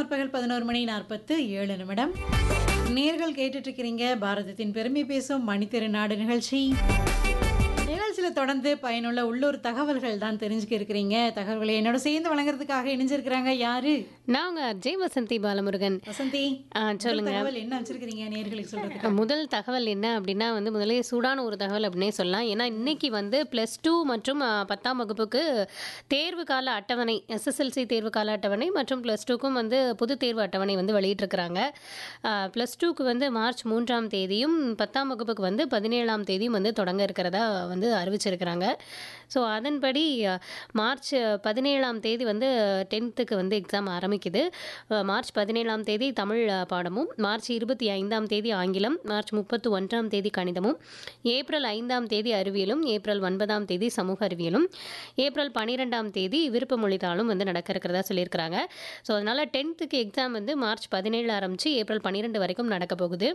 முற்பகல் 11:47 நேர்கள் கேட்டுட்டு இருக்கிறீங்க பாரதத்தின் பெருமை பேசும் மணித்திருநாடு நிகழ்ச்சி. நிகழ்ச்சியில் தொடர்ந்து பயனுள்ள உள்ளூர் தகவல்கள் தான் தெரிஞ்சுக்க இருக்கிறீங்க. தகவல்களை என்னோட சேர்ந்து வழங்குறதுக்காக இணைஞ்சிருக்கிறாங்க யாரு? நாங்க ஜெய் வசந்தி பாலமுருகன். வசந்தி, சொல்லுங்க. தகவல் என்ன வச்சிருக்கிறீங்க நேர்களுக்கு சொல்றதுக்கு? முதல் தகவல் என்ன அப்படின்னா முதலே சூடான ஒரு தகவல் அப்படின்னே சொல்லலாம். ஏன்னா இன்னைக்கு +2 மற்றும் 10ஆம் வகுப்புக்கு தேர்வு கால அட்டவணை, எஸ்எஸ்எல்சி தேர்வு கால அட்டவணை மற்றும் +2க்கும் பொது தேர்வு அட்டவணை வெளியிட்டிருக்கிறாங்க. +2க்கு மார்ச் 3ஆம் தேதியும் 10ஆம் வகுப்புக்கு 17ஆம் தேதியும் தொடங்க இருக்கிறதா அறிவிச்சிருக்கிறாங்க. ஸோ அதன்படி மார்ச் 17ஆம் தேதி 10th எக்ஸாம் ஆரம்பிக்குது. மார்ச் 17ஆம் தேதி தமிழ் பாடமும், மார்ச் 25ஆம் தேதி ஆங்கிலம், மார்ச் 31ஆம் தேதி கணிதமும், ஏப்ரல் 5ஆம் தேதி அறிவியலும், ஏப்ரல் 9ஆம் தேதி சமூக அறிவியலும், ஏப்ரல் 12ஆம் தேதி விருப்ப மொழித்தாளும் நடக்க இருக்கிறதா சொல்லியிருக்கிறாங்க. ஸோ அதனால் 10th எக்ஸாம் மார்ச் 17 ஆரம்பித்து ஏப்ரல் 12 வரைக்கும் நடக்க போகுது.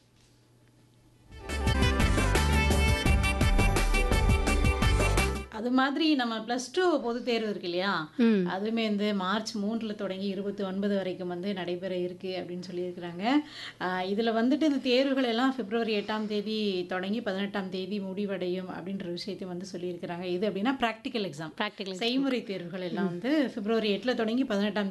அது மாதிரி நம்ம +2 பொதுத் தேர்வு இருக்கு இல்லையா, அதுவுமே மார்ச் 3 தொடங்கி 29 வரைக்கும் நடைபெற இருக்கு அப்படின்னு சொல்லியிருக்கிறாங்க. இதில் இந்த தேர்வுகள் எல்லாம் பிப்ரவரி 8ஆம் தேதி தொடங்கி 18ஆம் தேதி முடிவடையும் அப்படின்ற விஷயத்தையும் சொல்லியிருக்கிறாங்க. இது அப்படின்னா ப்ராக்டிக்கல் எக்ஸாம், செய்முறை தேர்வுகள் எல்லாம் பிப்ரவரி 8 தொடங்கி 18ஆம்